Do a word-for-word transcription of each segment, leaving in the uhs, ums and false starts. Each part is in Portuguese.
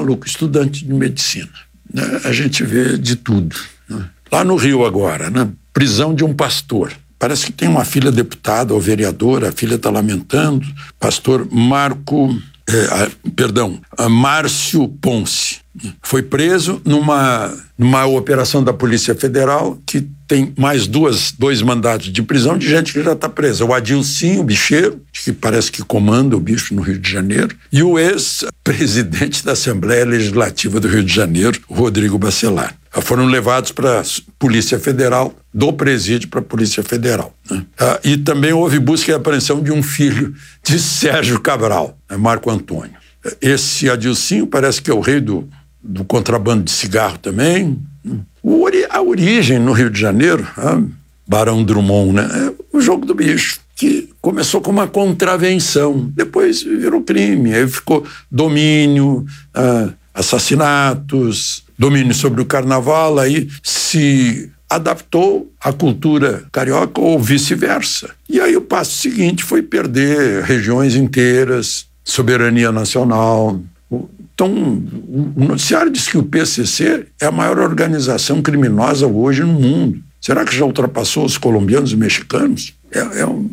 maluco, estudante de medicina. Né? A gente vê de tudo. Né? Lá no Rio agora, né? Prisão de um pastor. Parece que tem uma filha deputada ou vereadora, a filha está lamentando. Pastor Marco, eh, perdão, Márcio Ponce. Foi preso numa, numa operação da Polícia Federal que tem mais duas, dois mandatos de prisão de gente que já está presa. O Adilcinho, o bicheiro, que parece que comanda o bicho no Rio de Janeiro, e o ex-presidente da Assembleia Legislativa do Rio de Janeiro, Rodrigo Bacelar. Foram levados para a Polícia Federal, do presídio para a Polícia Federal. Né? Ah, e também houve busca e apreensão de um filho de Sérgio Cabral, né? Marco Antônio. Esse Adilcinho parece que é o rei do, do contrabando de cigarro também. O, a origem no Rio de Janeiro, ah, Barão Drummond, né? É o jogo do bicho, que começou com uma contravenção, depois virou crime, aí ficou domínio, ah, assassinatos, domínio sobre o carnaval, aí se adaptou à cultura carioca ou vice-versa. E aí o passo seguinte foi perder regiões inteiras, soberania nacional. Então, o noticiário diz que o P C C é a maior organização criminosa hoje no mundo. Será que já ultrapassou os colombianos e mexicanos? É, é um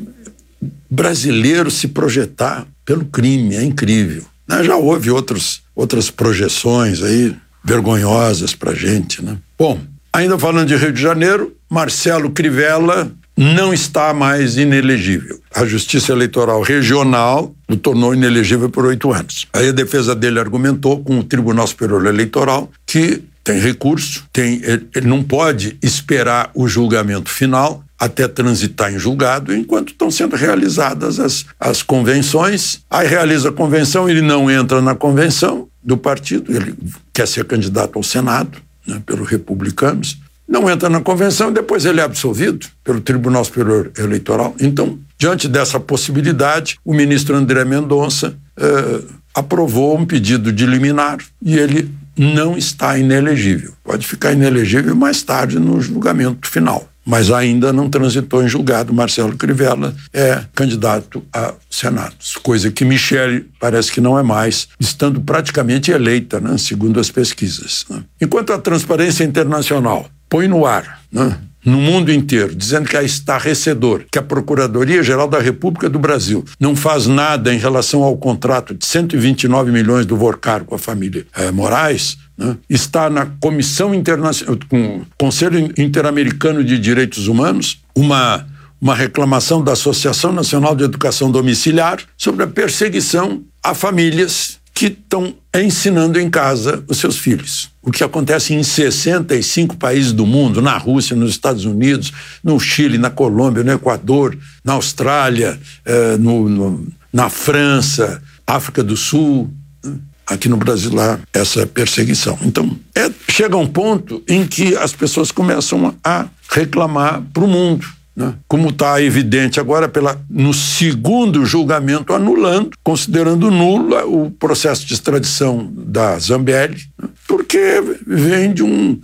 brasileiro se projetar pelo crime, é incrível. Né? Já houve outros, outras projeções aí vergonhosas pra gente, né? Bom, ainda falando de Rio de Janeiro, Marcelo Crivella não está mais inelegível. A Justiça Eleitoral Regional o tornou inelegível por oito anos. Aí a defesa dele argumentou com o Tribunal Superior Eleitoral que tem recurso, tem, ele não pode esperar o julgamento final até transitar em julgado, enquanto estão sendo realizadas as, as convenções. Aí realiza a convenção, ele não entra na convenção do partido, ele quer ser candidato ao Senado, né, pelos republicanos, não entra na convenção e depois ele é absolvido pelo Tribunal Superior Eleitoral. Então, diante dessa possibilidade, o ministro André Mendonça eh, aprovou um pedido de liminar e ele não está inelegível. Pode ficar inelegível mais tarde no julgamento final, mas ainda não transitou em julgado. Marcelo Crivella é candidato a Senado, coisa que Michele parece que não é mais, estando praticamente eleita, né, segundo as pesquisas. Né? Enquanto a Transparência Internacional põe no ar, né, no mundo inteiro, dizendo que é estarrecedor, que a Procuradoria-Geral da República do Brasil não faz nada em relação ao contrato de cento e vinte e nove milhões do Vorcar com a família eh, Moraes, né, está na Comissão Internacional, com o Conselho Interamericano de Direitos Humanos, uma, uma reclamação da Associação Nacional de Educação Domiciliar sobre a perseguição a famílias que estão ensinando em casa os seus filhos. O que acontece em sessenta e cinco países do mundo, na Rússia, nos Estados Unidos, no Chile, na Colômbia, no Equador, na Austrália, eh, no, no, na França, África do Sul, né? Aqui no Brasil lá, essa perseguição. Então, é, chega um ponto em que as pessoas começam a reclamar para o mundo. Né? Como está evidente agora pela, no segundo julgamento anulando, considerando nula o processo de extradição da Zambelli, né? Porque vem de um,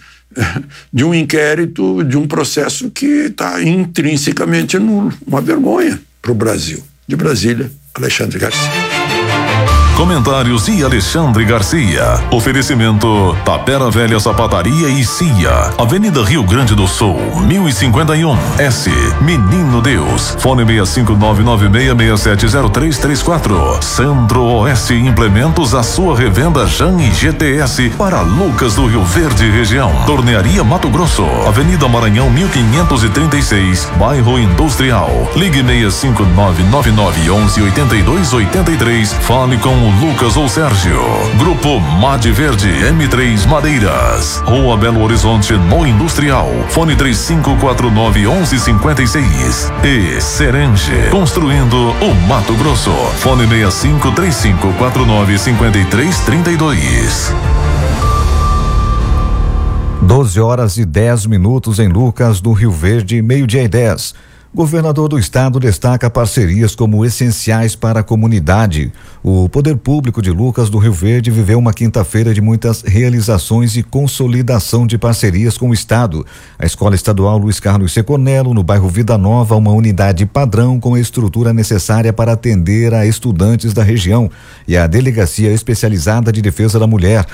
de um inquérito, de um processo que está intrinsecamente nulo. Uma vergonha para o Brasil. De Brasília, Alexandre Garcia. Comentários de Alexandre Garcia. Oferecimento Tapera Velha Sapataria e Cia, Avenida Rio Grande do Sul, mil e cinquenta e um, S, Menino Deus. Fone seis cinco nove nove seis seis sete zero três três quatro. Centro-Oeste Implementos, a sua revenda Jan e G T S para Lucas do Rio Verde região. Tornearia Mato Grosso, Avenida Maranhão mil quinhentos e trinta e seis, Bairro Industrial. Ligue seis cinco nove nove nove onze oitenta e dois oitenta e três. Fale com o Lucas ou Sérgio. Grupo Made Verde M três Madeiras, Rua Belo Horizonte no Industrial. Fone três cinco quatro nove onze cinquenta e seis. E Serenge, construindo o Mato Grosso. Fone seis cinco três cinco quatro nove cinco três três dois. doze horas e dez minutos em Lucas do Rio Verde, meio-dia e dez. Governador do estado destaca parcerias como essenciais para a comunidade. O Poder Público de Lucas do Rio Verde viveu uma quinta-feira de muitas realizações e consolidação de parcerias com o estado. A Escola Estadual Luiz Carlos Seconello, no bairro Vida Nova, uma unidade padrão com a estrutura necessária para atender a estudantes da região. E a Delegacia Especializada de Defesa da Mulher,